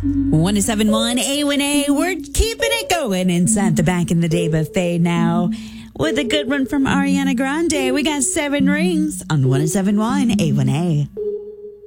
1071 A1A. We're keeping it going inside the Back in the Day buffet now with a good one from Ariana Grande. We got 7 Rings on 1071 A1A.